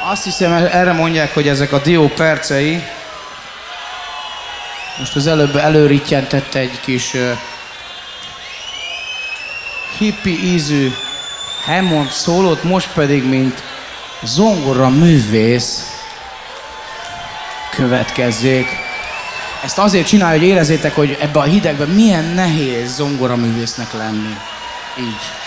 Azt hiszem, erre mondják, hogy ezek a dió percei. Most az előbb előrittyentette egy kis hippi ízű Hammond szólót, most pedig, mint zongora művész következzék. Ezt azért csinálja, hogy érezzétek, hogy ebben a hidegben milyen nehéz zongoraművésznek lenni. Így.